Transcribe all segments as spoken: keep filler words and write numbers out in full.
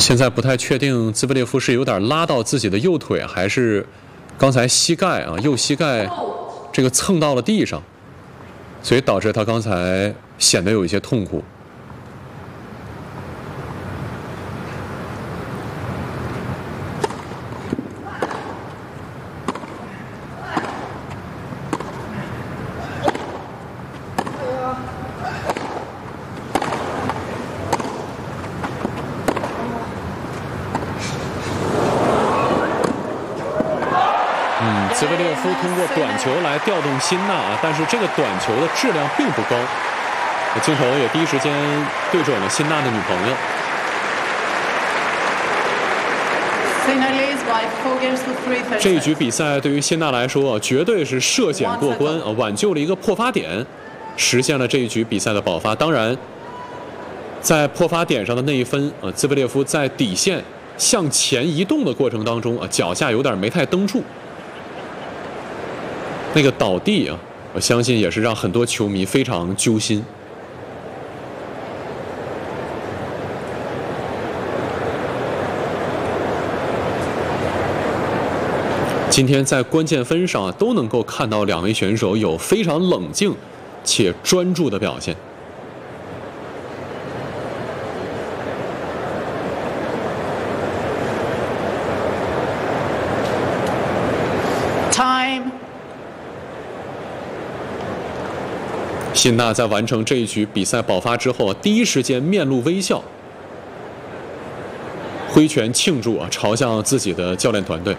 现在不太确定兹维列夫是有点拉到自己的右腿，还是刚才膝盖啊右膝盖这个蹭到了地上，所以导致他刚才显得有一些痛苦。嗯，兹维列夫通过短球来调动辛纳啊，但是这个短球的质量并不高。镜头也第一时间对准了辛纳的女朋友。这一局比赛对于辛纳来说，绝对是涉险过关啊，挽救了一个破发点，实现了这一局比赛的保发。当然，在破发点上的那一分啊，兹维列夫在底线向前移动的过程当中啊，脚下有点没太蹬住。那个倒地啊，我相信也是让很多球迷非常揪心。今天在关键分上啊，都能够看到两位选手有非常冷静且专注的表现。 Time。 辛纳在完成这一局比赛保发之后啊，第一时间面露微笑，挥拳庆祝啊，朝向自己的教练团队。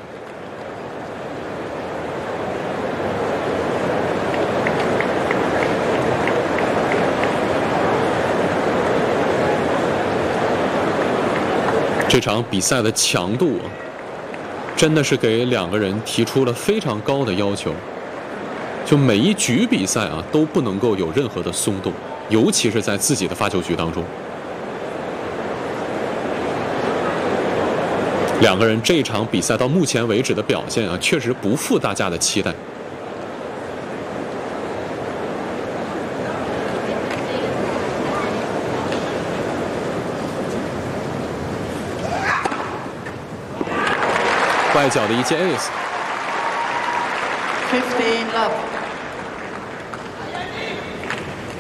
这场比赛的强度啊，真的是给两个人提出了非常高的要求。就每一局比赛啊，都不能够有任何的松动，尤其是在自己的发球局当中。两个人这场比赛到目前为止的表现啊，确实不负大家的期待。外角的一记 ace。 fifteen love。